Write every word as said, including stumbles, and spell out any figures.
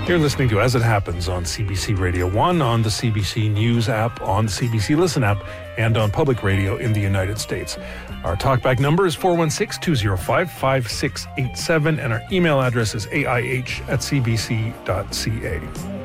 You're listening to As It Happens on C B C Radio one, on the C B C News app, on the C B C Listen app, and on public radio in the United States. Our talkback number is four one six, two zero five, five six eight seven, and our email address is A I H at c b c dot c a.